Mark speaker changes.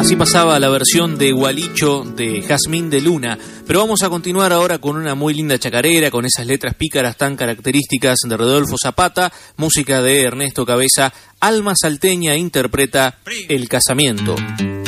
Speaker 1: Así pasaba la versión de Gualicho de Jazmín de Luna, pero vamos a continuar ahora con una muy linda chacarera, con esas letras pícaras tan características de Rodolfo Zapata, música de Ernesto Cabeza. Alma Salteña interpreta El Casamiento.